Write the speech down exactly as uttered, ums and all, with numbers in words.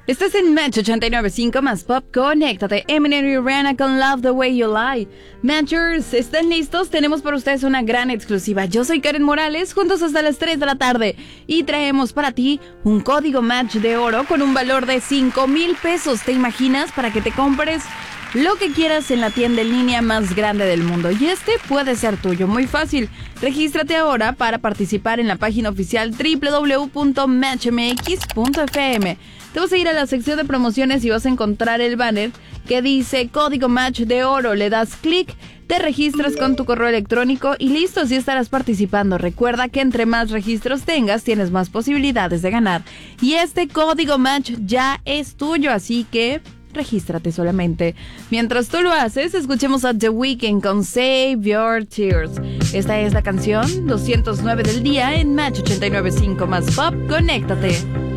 Estás en Match ochenta y nueve punto cinco más Pop. Conéctate. Eminem y Rihanna con Love the Way You Lie. Matchers, ¿están listos? Tenemos para ustedes una gran exclusiva. Yo soy Karen Morales, juntos hasta las tres de la tarde. Y traemos para ti un código Match de oro con un valor de cinco mil pesos. ¿Te imaginas? Para que te compres lo que quieras en la tienda en línea más grande del mundo. Y este puede ser tuyo. Muy fácil. Regístrate ahora para participar en la página oficial doble u doble u doble u punto match m x punto f m. Te vas a ir a la sección de promociones y vas a encontrar el banner que dice Código Match de Oro. Le das clic, te registras con tu correo electrónico y listo, así estarás participando. Recuerda que entre más registros tengas, tienes más posibilidades de ganar. Y este Código Match ya es tuyo, así que regístrate solamente. Mientras tú lo haces, escuchemos a The Weeknd con Save Your Tears. Esta es la canción doscientos nueve del día en Match ochenta y nueve punto cinco más Pop. Conéctate.